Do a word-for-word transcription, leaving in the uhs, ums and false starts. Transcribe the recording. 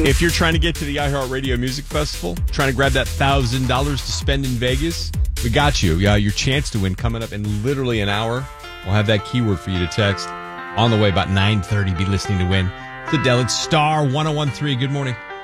If you're trying to get to the iHeartRadio Music Festival, trying to grab that one thousand dollars to spend in Vegas, we got you. Yeah, your chance to win coming up in literally an hour. We'll have that keyword for you to text on the way about nine thirty. Be listening to win. It's Adele. It's Star one oh one three. Good morning.